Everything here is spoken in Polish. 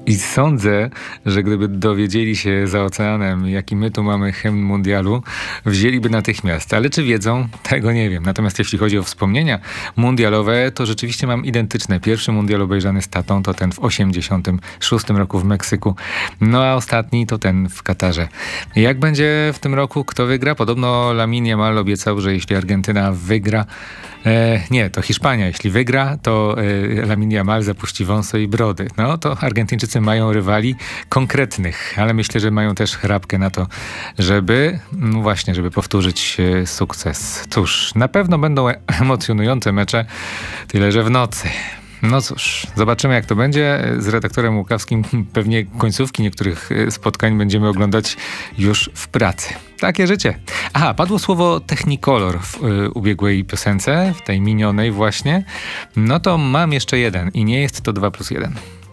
I sądzę, że gdyby dowiedzieli się za oceanem, jaki my tu mamy hymn mundialu, wzięliby natychmiast. Ale czy wiedzą? Tego nie wiem. Natomiast jeśli chodzi o wspomnienia mundialowe, to rzeczywiście mam identyczne. Pierwszy mundial obejrzany z tatą to ten w 86 roku w Meksyku. No a ostatni to ten w Katarze. Jak będzie w tym roku? Kto wygra? Podobno Lamine Yamal obiecał, że jeśli Argentyna wygra, nie, to Hiszpania. Jeśli wygra, to Lamine Yamal zapuści wąsy i brody. No to Argentyńczycy mają rywali konkretnych, ale myślę, że mają też chrapkę na to, żeby, no właśnie, żeby powtórzyć sukces. Cóż, na pewno będą emocjonujące mecze, tyle że w nocy. No cóż, zobaczymy jak to będzie. Z redaktorem Łukawskim pewnie końcówki niektórych spotkań będziemy oglądać już w pracy. Takie życie. Aha, padło słowo Technicolor w ubiegłej piosence, w tej minionej właśnie. No to mam jeszcze jeden i nie jest to 2+1.